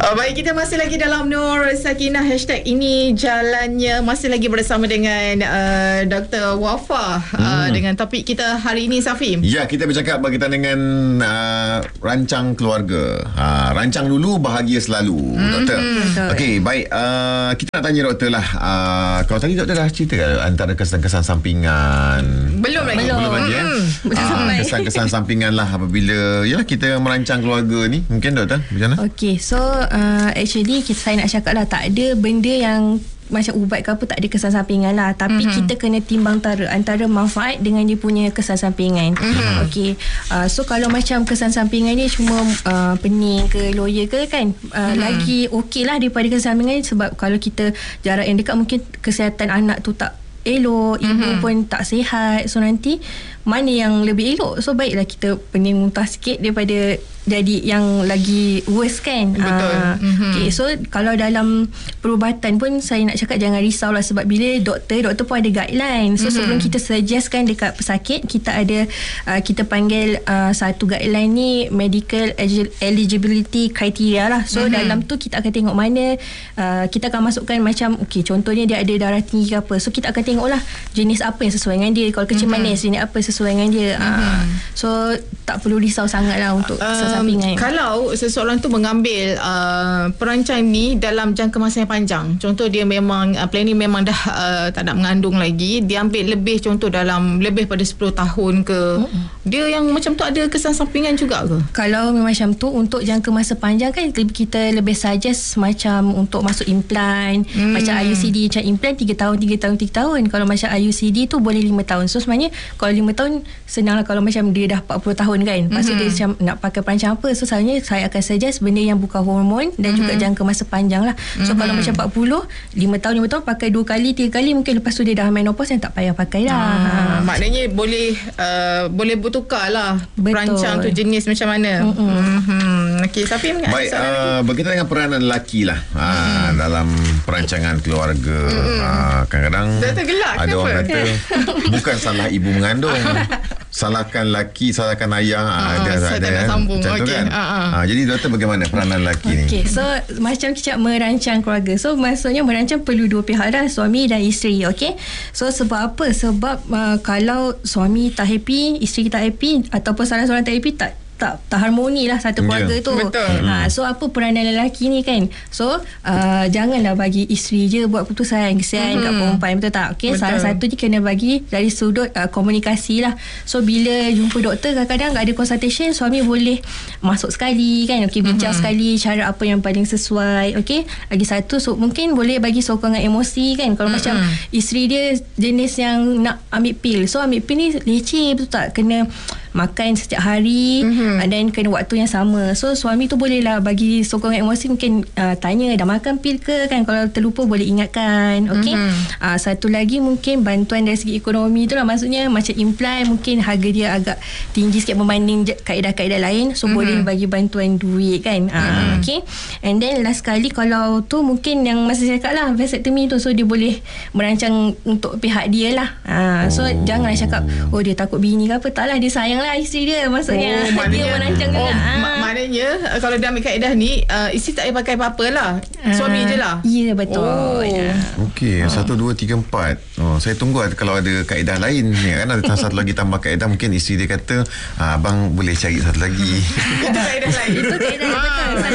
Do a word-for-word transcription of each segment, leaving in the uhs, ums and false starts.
Oh, baik, kita masih lagi dalam Nur Sakinah hashtag ini jalannya, masih lagi bersama dengan uh, Doktor Wafa hmm. uh, dengan topik kita hari ini, Safi. Ya, kita bercakap berkaitan dengan uh, rancang keluarga. Uh, rancang dulu, bahagia selalu, hmm. Doktor. Okey, baik. Uh, kita nak tanya Doktor lah. Uh, kalau tadi Doktor dah cerita antara kesan-kesan sampingan. Belum uh, lagi. Belum, belum lagi. Hmm. Eh? Uh, kesan-kesan sampingan lah apabila ya kita merancang keluarga ni. Mungkin Doktor, macam mana? Okey, so uh, actually kita, saya nak cakap lah, tak ada benda yang macam ubat ke apa, tak ada kesan sampingan lah. Tapi mm-hmm. kita kena timbang tara antara manfaat dengan dia punya kesan sampingan. Mm-hmm. Okey, uh, so kalau macam kesan sampingan ni cuma uh, pening ke, loya ke kan, uh, mm-hmm. lagi okey lah daripada kesan sampingan. Sebab kalau kita jarak yang dekat, mungkin kesihatan anak tu tak elok, ibu mm-hmm. pun tak sihat. So nanti mana yang lebih elok? So baiklah kita pening muntah sikit daripada jadi yang lagi worse kan. Betul. uh, mm-hmm. Okay, so kalau dalam perubatan pun saya nak cakap jangan risau lah. Sebab bila doktor Doktor pun ada guideline. So mm-hmm. sebelum kita suggestkan dekat pesakit, kita ada uh, kita panggil uh, satu guideline ni medical eligibility criteria lah. So mm-hmm. dalam tu kita akan tengok mana uh, kita akan masukkan macam okay, contohnya dia ada darah tinggi ke apa. So kita akan tengok lah jenis apa yang sesuai dengan dia. Kalau kecil mm-hmm. manis, jenis apa sesuai dengan dia. mm-hmm. uh, So tak perlu risau sangat lah untuk uh, sampingan. Kalau seseorang tu mengambil uh, perancang ni dalam jangka masa yang panjang, contoh dia memang uh, planning memang dah uh, tak nak mengandung lagi, dia ambil lebih, contoh dalam lebih pada sepuluh tahun ke, mm-hmm. dia yang macam tu ada kesan sampingan juga ke? Kalau macam tu untuk jangka masa panjang kan, kita lebih suggest macam untuk masuk implant. mm. Macam I U C D, macam implant tiga tahun tiga tahun tiga tahun. Kalau macam I U C D tu boleh lima tahun. So sebenarnya kalau lima tahun senang lah. Kalau macam dia dah empat puluh tahun kan, lepas tu mm-hmm. dia macam nak pakai perancang apa, so sebenarnya saya akan suggest benda yang bukan hormon dan mm-hmm. juga jangka masa panjang lah. So mm-hmm. kalau macam empat puluh, lima tahun lima tahun pakai dua kali tiga kali, mungkin lepas tu dia dah menopause yang tak payah pakai dah. ah, Maknanya boleh uh, boleh bertukar lah. Betul. Perancang tu jenis macam mana. mm-hmm. mm-hmm. Okey, Safi, baik, uh, berkaitan dengan peranan lelaki lah mm. uh, dalam perancangan keluarga. mm. uh, Kadang-kadang ada orang kata bukan salah ibu mengandung, salahkan lelaki, salahkan ayah. uh, ada ada kan macam tu okay. kan. uh-huh. uh, Jadi Doktor, bagaimana peranan lelaki ni? Okay, so macam kita merancang keluarga, so maksudnya merancang perlu dua pihak dah, suami dan isteri. Okay, so sebab apa? Sebab uh, kalau suami tak happy, isteri tak happy, ataupun salah seorang tak happy, tak tak, tak harmoni lah satu keluarga yeah. tu. Betul. Ha, so apa peranan lelaki ni kan? So uh, janganlah bagi isteri je buat keputusan, kesian mm-hmm. kat perempuan, betul tak? Okay, betul. Salah satu je kena bagi dari sudut uh, komunikasi lah. So bila jumpa doktor, kadang-kadang tak ada consultation, suami boleh masuk sekali kan, okay, bincang mm-hmm. sekali cara apa yang paling sesuai. Okay, lagi satu, so mungkin boleh bagi sokongan emosi kan. Kalau mm-hmm. macam isteri dia jenis yang nak ambil pil, so ambil pil ni leceh, betul tak? Kena makan setiap hari mm-hmm. dan kena waktu yang sama. So suami tu boleh lah bagi sokongan emosi, mungkin uh, tanya dah makan pil ke kan, kalau terlupa boleh ingatkan. Okay, mm-hmm. uh, satu lagi mungkin bantuan dari segi ekonomi tu lah, maksudnya macam implant mungkin harga dia agak tinggi sikit berbanding kaedah-kaedah lain, so mm-hmm. boleh bagi bantuan duit kan. uh, mm-hmm. Okay, and then last kali kalau tu mungkin yang masa saya cakap lah vasectomy tu, so dia boleh merancang untuk pihak dia lah. uh, so oh. janganlah cakap oh dia takut bini ke apa, tak lah, dia sayang lah isteri dia, maksudnya oh, dia merancang oh, juga. mak- maknanya kalau dia ambil kaedah ni, uh, isteri tak payah pakai apa-apa lah, uh, suami je lah. Ya, betul. oh. Okey, oh. satu, dua, tiga, empat. Oh, saya tunggu kalau ada kaedah lain ya, kan ada satu lagi tambah kaedah, mungkin isteri dia kata ah, abang boleh cari satu lagi. Itu kaedah lain. Itu kaedah ha.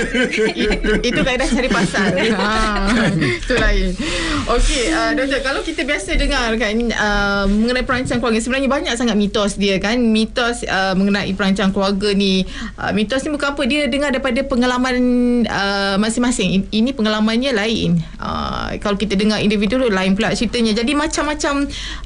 betul. Itu kaedah cari pasal. ha. Itu lain. Okey, uh, Doktor, kalau kita biasa dengar kan uh, mengenai perancang keluarga, sebenarnya banyak sangat mitos dia kan. Mitos uh, mengenai perancang keluarga ni, uh, mitos ni bukan apa, dia dengar daripada pengalaman uh, masing-masing. Ini pengalamannya lain. Uh, kalau kita dengar individu lain pula ceritanya. Jadi macam-macam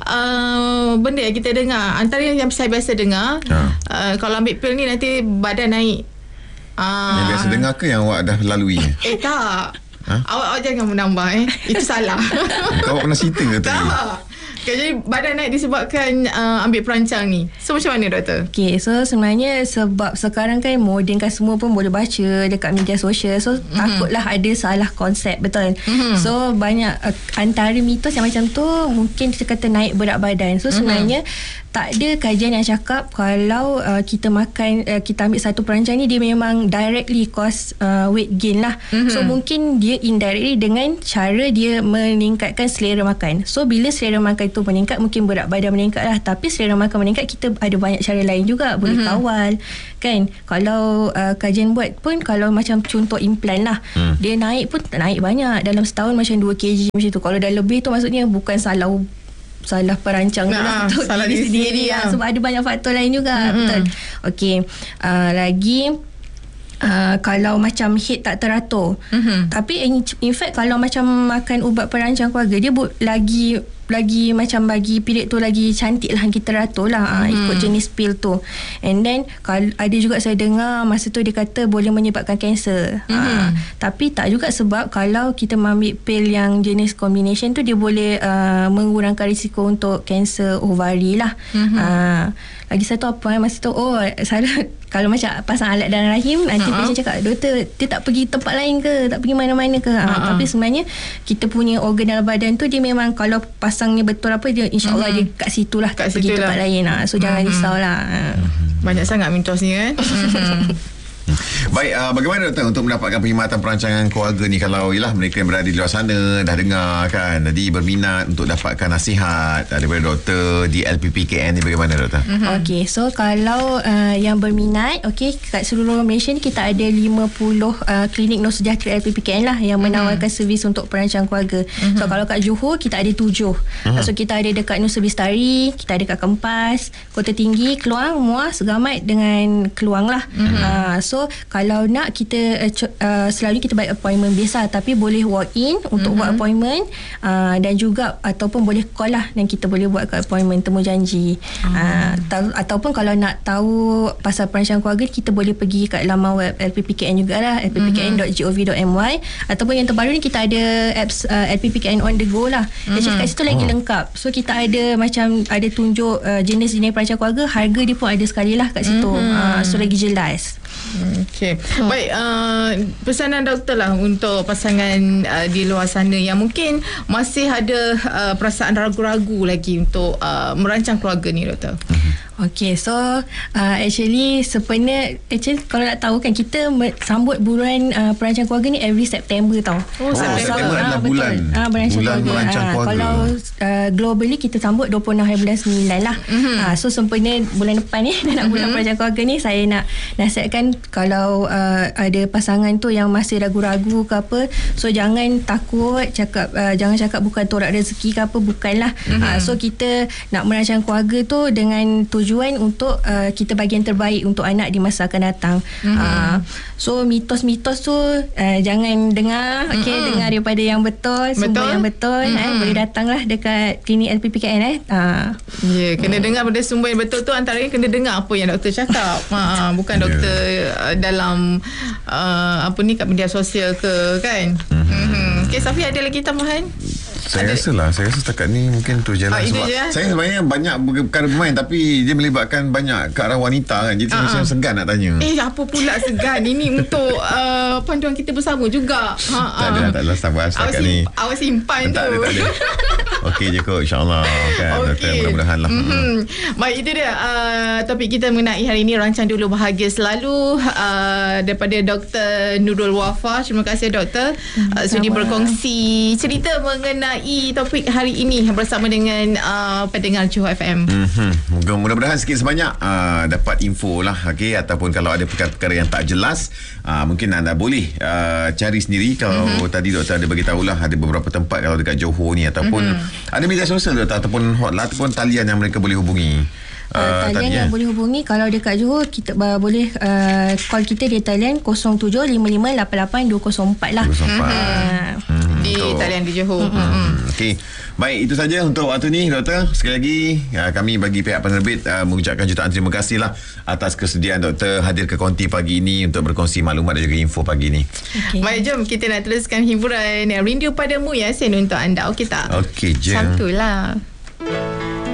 uh, benda yang kita dengar. Antara yang saya biasa dengar, ha. uh, kalau ambil pil ni nanti badan naik. Uh, yang biasa dengar ke yang awak dah lalui? Eh tak. Ha? Awak, awak jangan menambah eh. Itu salah. Kau pernah cerita ke tadi? Tak. Okay, jadi badan naik disebabkan uh, ambil perancang ni. So macam mana doktor? Okay, so sebenarnya sebab sekarang kan moden kan semua pun boleh baca dekat media sosial. So mm-hmm. takutlah ada salah konsep, betul. Mm-hmm. So banyak uh, antara mitos yang macam tu mungkin kita kata naik berat badan. So sebenarnya mm-hmm. tak ada kajian yang cakap kalau uh, kita makan, uh, kita ambil satu perancang ni dia memang directly cause uh, weight gain lah. Mm-hmm. So mungkin dia indirectly dengan cara dia meningkatkan selera makan. So bila selera makan itu meningkat, mungkin berat badan meningkat lah. Tapi selera makan meningkat, kita ada banyak cara lain juga. Boleh mm-hmm. kawal kan. Kalau uh, kajian buat pun, kalau macam contoh implan lah, mm. dia naik pun naik banyak. Dalam setahun macam dua kilogram macam tu. Kalau dah lebih tu maksudnya bukan salah salah perancang nah, tu lah, salah diri sendiri, sendiri lah. Sebab ada banyak faktor lain juga. Mm-hmm. Betul. Okey, uh, lagi Uh, kalau macam head tak teratur, mm-hmm. tapi in, in fact kalau macam makan ubat perancang keluarga, dia bu- lagi lagi macam bagi period tu lagi cantik lah, kita teratur lah, mm-hmm. uh, ikut jenis pil tu. And then kalau ada juga saya dengar masa tu dia kata boleh menyebabkan kanser, mm-hmm. uh, tapi tak juga, sebab kalau kita mengambil pil yang jenis combination tu, dia boleh uh, mengurangkan risiko untuk kanser ovari lah. Mm-hmm. uh, lagi satu apa masa tu, oh salah kalau macam pasang alat dalam rahim, nanti uh-huh. patient cakap, doktor dia tak pergi tempat lain ke, tak pergi mana-mana ke, uh-huh. uh, tapi sebenarnya kita punya organ dalam badan tu dia memang kalau pasangnya betul apa, dia insyaAllah uh-huh. dia kat situ lah, tak pergi tempat lain lah. So uh-huh. jangan risau lah. Banyak sangat mitosnya kan. Baik, uh, bagaimana doktor untuk mendapatkan perkhidmatan perancangan keluarga ni, kalau ialah mereka yang berada di luar sana dah dengar kan, jadi berminat untuk dapatkan nasihat daripada doktor di L P P K N ni, bagaimana doktor? Mm-hmm. Okey, so kalau uh, yang berminat, okey, kat seluruh Malaysia ni kita ada lima puluh uh, klinik Nur Sejahtera L P P K N lah yang menawarkan mm-hmm. servis untuk perancangan keluarga. Mm-hmm. So kalau kat Johor kita ada tujuh. Mm-hmm. So kita ada dekat Nusa Bestari, kita ada kat Kempas, Kota Tinggi, Keluang, Muar, Segamat dengan Keluang lah. Mm-hmm. Uh, so kalau nak kita uh, uh, selalu kita buat appointment biasa, tapi boleh walk in untuk mm-hmm. buat appointment, uh, dan juga ataupun boleh call lah, dan kita boleh buat ke appointment temu janji. Mm. uh, ta- ataupun kalau nak tahu pasal perancangan keluarga, kita boleh pergi kat laman web L P P K N jugalah, l p p k n dot gov dot m y, ataupun yang terbaru ni kita ada apps uh, L P P K N on the go lah. Mm-hmm. Jadi kat situ lagi oh. lengkap. So kita ada macam ada tunjuk uh, jenis-jenis perancangan keluarga, harga dia pun ada sekali lah kat situ. Mm-hmm. uh, so lagi jelas. Okey. Oh. Baik, uh, pesanan doktor lah untuk pasangan uh, di luar sana yang mungkin masih ada uh, perasaan ragu-ragu lagi untuk uh, merancang keluarga ni, doktor. Okay, so uh, actually sebenarnya actually kalau nak tahu kan, kita sambut bulan uh, perancang keluarga ni every September tau. Oh, oh September adalah so, bulan uh, bulan bulan merancang uh, keluarga. Kalau uh, globally kita sambut dua puluh enam hari bulan sembilan lah. Mm-hmm. Uh, so sempena bulan depan ni nak bulan mm-hmm. perancang keluarga ni, saya nak nasihatkan kalau uh, ada pasangan tu yang masih ragu-ragu ke apa, so jangan takut cakap, uh, jangan cakap bukan tolak rezeki ke apa, bukanlah. Mm-hmm. Uh, so kita nak merancang keluarga tu dengan tujuan untuk uh, kita bagi yang terbaik untuk anak di masa akan datang. Mm-hmm. Uh, so mitos-mitos tu uh, jangan dengar, okey, mm-hmm. dengar daripada yang betul, sumber yang betul. Mm-hmm. eh, boleh datanglah dekat klinik L P P K N eh. Uh. Ya, yeah, kena mm. dengar pada sumber yang betul tu, antaranya kena dengar apa yang doktor cakap. ha, bukan doktor yeah. uh, dalam uh, apa ni kat media sosial ke kan. Mm-hmm. Mm-hmm. Okey, Safi, ada lagi tambahan? Saya rasa lah Saya rasa setakat ni mungkin tu je lah. Ah, sebab je. Saya sebenarnya banyak perkara bermain, tapi dia melibatkan banyak ke arah wanita kan. Jadi uh-huh. saya segan nak tanya. Eh, apa pula segan? Ini untuk uh, panduan kita bersama juga. ha, Tak ada, tak ada sabar setakat ni. Awak simpan tu. Tak ada, tak ada. Okey je kot, insyaAllah kan. Okay. Mudah-mudahan lah. Mm-hmm. Baik, itu dia uh, topik kita mengenai hari ini, rancang dulu bahagia selalu, uh, daripada Doktor Nurul Wafa. Terima kasih doktor uh, sudi berkongsi cerita mengenai topik hari ini bersama dengan uh, pendengar Johor F M. Mm-hmm. Mudah-mudahan sikit sebanyak uh, dapat info lah, okay? Ataupun kalau ada perkara-perkara yang tak jelas, uh, mungkin anda boleh uh, cari sendiri. Kalau mm-hmm. tadi doktor ada bagi tahulah, ada beberapa tempat kalau dekat Johor ni, ataupun mm-hmm. ada media sosial doktor, ataupun hotline ataupun talian yang mereka boleh hubungi. Uh, talian yang boleh hubungi kalau dekat Johor, kita uh, boleh uh, call kita di talian kosong tujuh lima lima lapan lapan dua kosong empat lah. dua kosong empat. Uh, hmm, di untuk, talian di Johor. Hmm. Hmm. Okey. Baik, itu saja untuk waktu ni doktor. Sekali lagi uh, kami bagi pihak penerbit uh, mengucapkan jutaan terima kasih lah atas kesediaan doktor hadir ke Konti pagi ini untuk berkongsi maklumat dan juga info pagi ini. Okay. Baik, jom kita nak teruskan hiburan Rindu Padamu, Yasin, untuk anda. Okey tak? Okey, jom. Satulah. Bye.